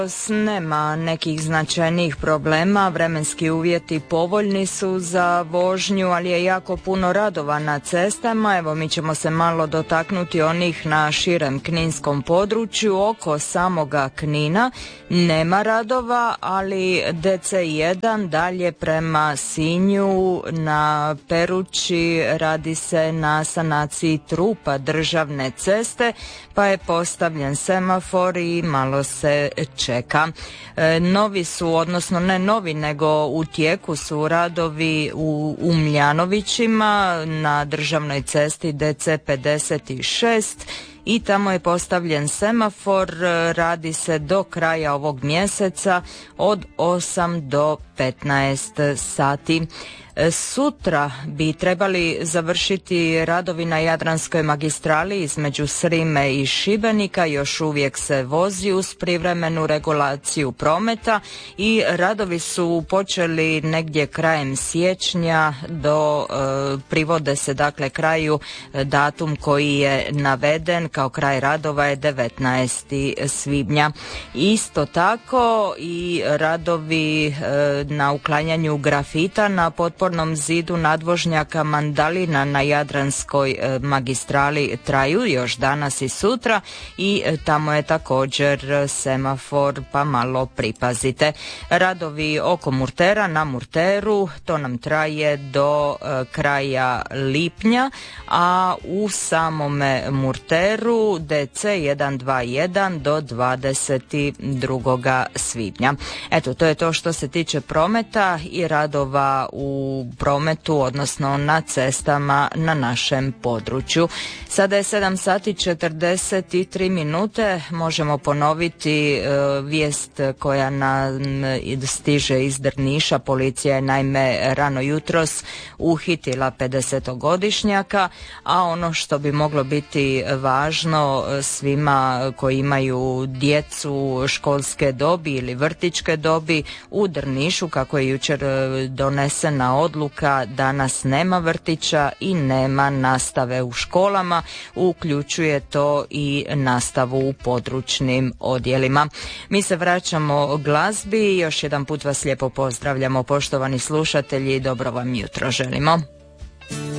Nema nekih značajnijih problema, vremenski uvjeti povoljni su za vožnju, ali je jako puno radova na cestama. Evo, mi ćemo se malo dotaknuti onih na širem kninskom području. Oko samoga Knina nema radova, ali DC1 dalje prema Sinju na Perući radi se na sanaciji trupa državne ceste, pa je postavljen semafor i malo se čeka. Novi su, odnosno ne novi, nego u tijeku su radovi u Mljanovićima na državnoj cesti DC56 i tamo je postavljen semafor, radi se do kraja ovog mjeseca od 8 do 15 sati. Sutra bi trebali završiti radovi na Jadranskoj magistrali između Srime i Šibenika, još uvijek se vozi uz privremenu regulaciju prometa i radovi su počeli negdje krajem siječnja privode se dakle kraju, datum koji je naveden kao kraj radova je 19. svibnja. Isto tako i radovi na uklanjanju grafita na potpornom zidu nadvožnjaka Mandalina na Jadranskoj magistrali traju još danas i sutra i tamo je također semafor, pa malo pripazite. Radovi oko Murtera na Murteru, to nam traje do kraja lipnja, a u samome Murteru DC 121 do 22. svibnja. Eto, to je to što se tiče prometa i radova u prometu, odnosno na cestama na našem području. Sada je 7 sati 43 minute. Možemo ponoviti vijest koja nam stiže iz Drniša. Policija je naime rano jutros uhitila 50-godišnjaka, a ono što bi moglo biti važno svima koji imaju djecu školske dobi ili vrtićke dobi u Drnišu, kako je jučer donesena odluka, danas nema vrtića i nema nastave u školama, uključuje to i nastavu u područnim odjelima. Mi se vraćamo glazbi i još jedan put vas lijepo pozdravljamo, poštovani slušatelji, dobro vam jutro želimo.